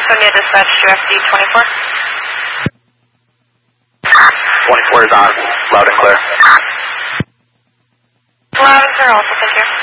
Sonia dispatch to FD 24. 24 is on, loud and clear. Loud and clear also, thank you.